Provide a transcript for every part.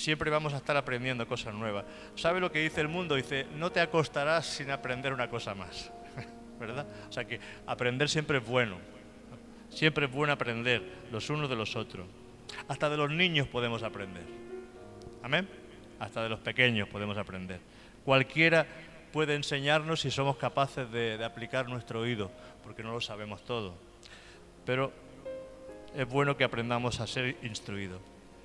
siempre vamos a estar aprendiendo cosas nuevas. ¿Sabe lo que dice el mundo? Dice, no te acostarás sin aprender una cosa más, ¿verdad? O sea que aprender siempre es bueno. Siempre es bueno aprender los unos de los otros. Hasta de los niños podemos aprender. ¿Amén? Hasta de los pequeños podemos aprender. Cualquiera puede enseñarnos si somos capaces de aplicar nuestro oído, porque no lo sabemos todo. Pero es bueno que aprendamos a ser instruidos.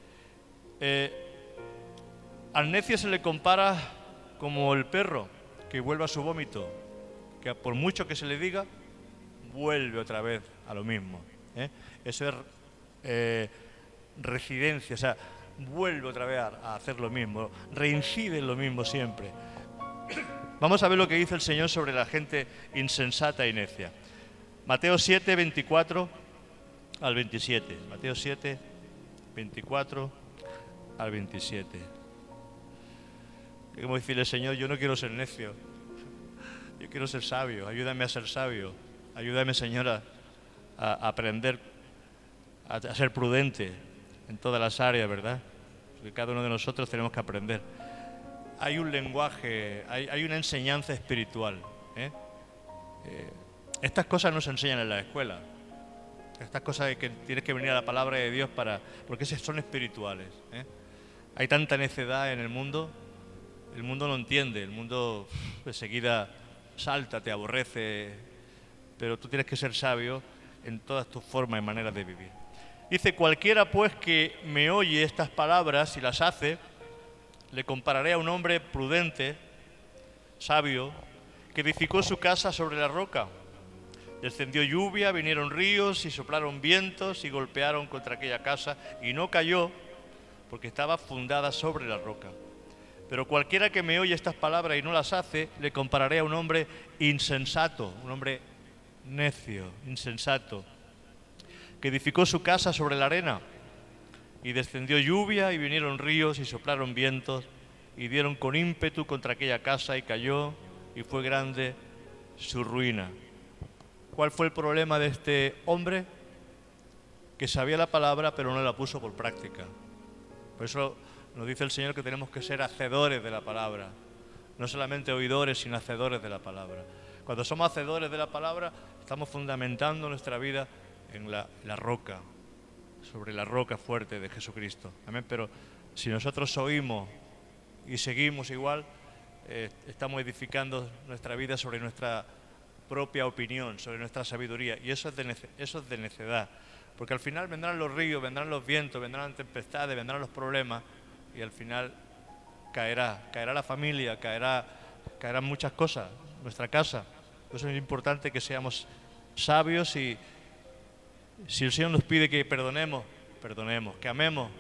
Al necio se le compara como el perro que vuelve a su vómito, que por mucho que se le diga, vuelve otra vez a lo mismo. Eso es reincidencia, o sea, vuelve otra vez a hacer lo mismo, reincide en lo mismo siempre. Vamos a ver lo que dice el Señor sobre la gente insensata y necia. Mateo 7, 24 al 27. Mateo 7, 24 al 27. Es como decirle, Señor, yo no quiero ser necio, yo quiero ser sabio, ayúdame a ser sabio, ayúdame, Señor, a aprender a ser prudente en todas las áreas, ¿verdad? Porque cada uno de nosotros tenemos que aprender. Hay un lenguaje, hay una enseñanza espiritual. Estas cosas no se enseñan en la escuela. Estas cosas que tienes que venir a la palabra de Dios porque son espirituales. Hay tanta necedad en el mundo no entiende, el mundo enseguida salta, te aborrece, pero tú tienes que ser sabio en todas tus formas y maneras de vivir. Dice, cualquiera pues que me oye estas palabras y las hace, le compararé a un hombre prudente, sabio, que edificó su casa sobre la roca. Descendió lluvia, vinieron ríos y soplaron vientos y golpearon contra aquella casa y no cayó porque estaba fundada sobre la roca. Pero cualquiera que me oye estas palabras y no las hace, le compararé a un hombre insensato, un hombre necio, insensato, que edificó su casa sobre la arena. Y descendió lluvia y vinieron ríos y soplaron vientos y dieron con ímpetu contra aquella casa y cayó y fue grande su ruina. ¿Cuál fue el problema de este hombre? Que sabía la palabra pero no la puso por práctica. Por eso nos dice el Señor que tenemos que ser hacedores de la palabra. No solamente oidores, sino hacedores de la palabra. Cuando somos hacedores de la palabra, estamos fundamentando nuestra vida en la roca, sobre la roca fuerte de Jesucristo. Amén. Pero si nosotros oímos y seguimos igual, estamos edificando nuestra vida sobre nuestra propia opinión, sobre nuestra sabiduría. Y eso es de necedad. Porque al final vendrán los ríos, vendrán los vientos, vendrán las tempestades, vendrán los problemas. Y al final caerá la familia, caerán muchas cosas, nuestra casa. Por eso es importante que seamos sabios y si el Señor nos pide que perdonemos, perdonemos, que amemos,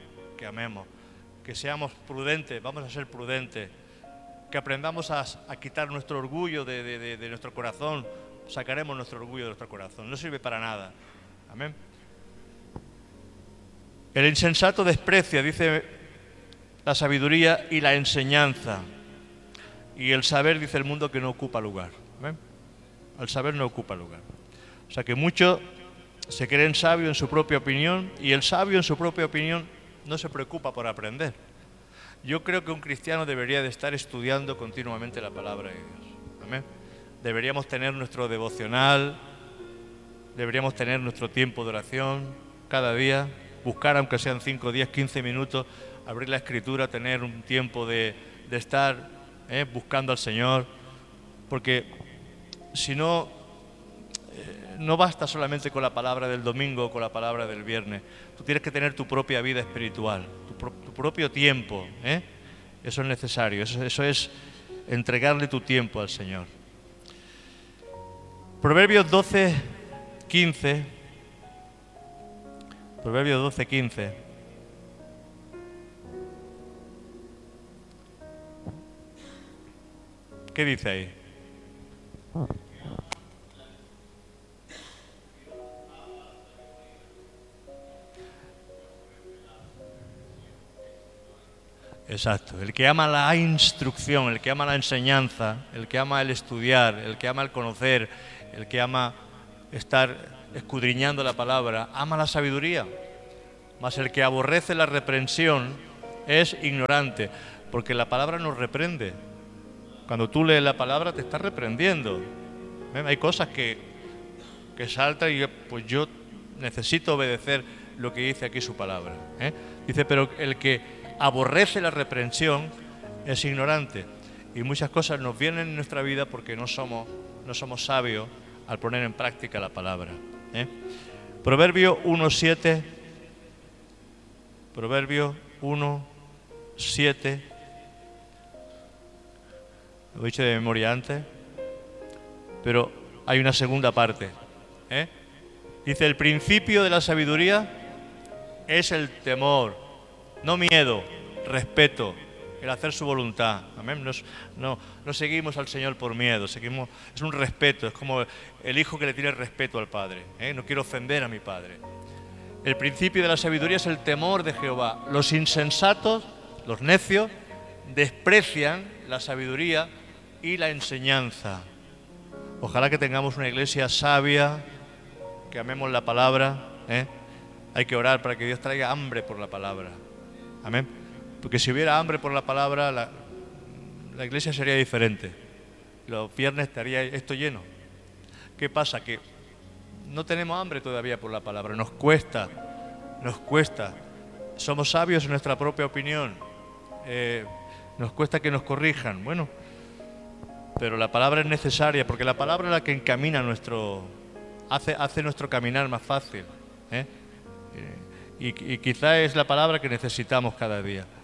que seamos prudentes, vamos a ser prudentes, que aprendamos a quitar nuestro orgullo de nuestro corazón, sacaremos nuestro orgullo de nuestro corazón, no sirve para nada. Amén. El insensato desprecia, dice, la sabiduría y la enseñanza, y el saber, dice el mundo, que no ocupa lugar. ¿Amén? El saber no ocupa lugar. O sea que muchos se creen sabios en su propia opinión, y el sabio en su propia opinión no se preocupa por aprender. Yo creo que un cristiano debería de estar estudiando continuamente la palabra de Dios. ¿Amén? Deberíamos tener nuestro devocional, deberíamos tener nuestro tiempo de oración cada día, buscar aunque sean 5, 10, 15 minutos, abrir la Escritura, tener un tiempo de estar buscando al Señor, porque si no, no basta solamente con la palabra del domingo o con la palabra del viernes. Tú tienes que tener tu propia vida espiritual, tu propio tiempo. Eso es necesario, eso es entregarle tu tiempo al Señor. Proverbios 12, 15. Proverbios 12, 15. ¿Qué dice ahí? Exacto, el que ama la instrucción, el que ama la enseñanza, el que ama el estudiar, el que ama el conocer, el que ama estar escudriñando la palabra, ama la sabiduría. Mas el que aborrece la reprensión es ignorante, porque la palabra nos reprende. Cuando tú lees la palabra te está reprendiendo. Hay cosas que saltan y pues yo necesito obedecer lo que dice aquí su palabra. Dice, pero el que aborrece la reprensión es ignorante. Y muchas cosas nos vienen en nuestra vida porque no somos sabios al poner en práctica la palabra. Proverbio 1:7. Proverbio 1:7. Lo he dicho de memoria antes, pero hay una segunda parte. Dice, el principio de la sabiduría es el temor, no miedo, respeto, el hacer su voluntad. Amén. No seguimos al Señor por miedo, es un respeto, es como el hijo que le tiene respeto al padre. No quiero ofender a mi padre. El principio de la sabiduría es el temor de Jehová. Los insensatos, los necios, desprecian la sabiduría y la enseñanza. Ojalá que tengamos una iglesia sabia, que amemos la palabra. Hay que orar para que Dios traiga hambre por la palabra. Amén. Porque si hubiera hambre por la palabra, la iglesia sería diferente. Los viernes estaría esto lleno. ¿Qué pasa? Que no tenemos hambre todavía por la palabra. Nos cuesta. Somos sabios en nuestra propia opinión. Nos cuesta que nos corrijan. Bueno, pero la palabra es necesaria, porque la palabra es la que encamina hace nuestro caminar más fácil. Y quizá es la palabra que necesitamos cada día.